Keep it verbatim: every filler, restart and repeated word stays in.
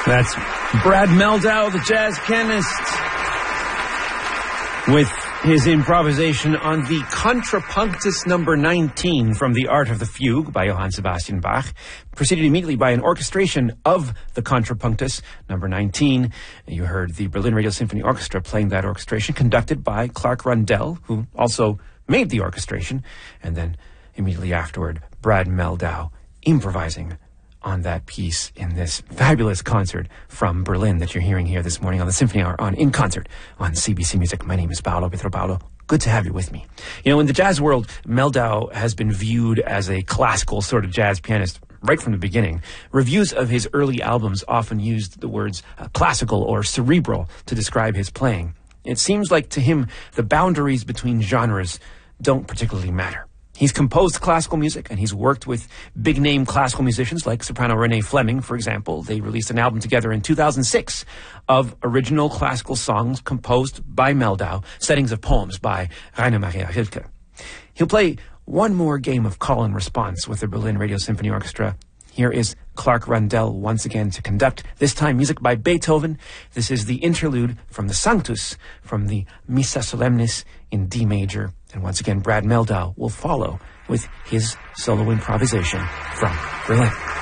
That's Brad Mehldau, the jazz pianist, with his improvisation on the Contrapunctus number nineteen from The Art of the Fugue by Johann Sebastian Bach, preceded immediately by an orchestration of the Contrapunctus number nineteen. You heard the Berlin Radio Symphony Orchestra playing that orchestration, conducted by Clark Rundell, who also made the orchestration, and then immediately afterward, Brad Mehldau improvising on that piece in this fabulous concert from Berlin that you're hearing here this morning on the Symphony Hour on In Concert on C B C Music. My name is Paolo Pietro-Paolo. Good to have you with me. You know, in the jazz world, Mehldau has been viewed as a classical sort of jazz pianist right from the beginning. Reviews of his early albums often used the words uh, classical or cerebral to describe his playing. It seems like to him the boundaries between genres don't particularly matter. He's composed classical music, and he's worked with big-name classical musicians like soprano Renee Fleming, for example. They released an album together in two thousand six of original classical songs composed by Mehldau, settings of poems by Rainer Maria Rilke. He'll play one more game of call and response with the Berlin Radio Symphony Orchestra. Here is Clark Rundell once again to conduct, this time music by Beethoven. This is the interlude from the Sanctus, from the Missa Solemnis in D major. And once again, Brad Mehldau will follow with his solo improvisation from Berlin.